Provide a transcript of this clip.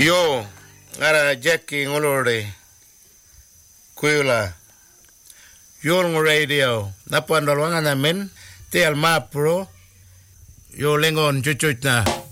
Yo, ngara Jackie ngolore. Kuila. Yo radio. Napandolwanga namin. Te al mapro. Yo lengon chuchuch na.